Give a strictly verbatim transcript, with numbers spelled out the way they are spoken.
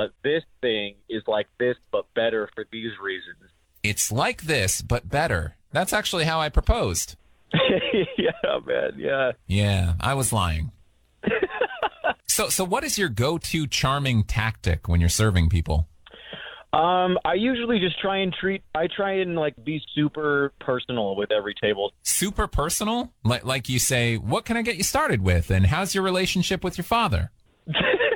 but this thing is like this, but better for these reasons. It's like this, but better. That's actually how I proposed. Yeah, man, yeah. Yeah, I was lying. so, so what is your go-to charming tactic when you're serving people? Um, I usually just try and treat, I try and like be super personal with every table. Super personal? Like, like you say, what can I get you started with? And how's your relationship with your father?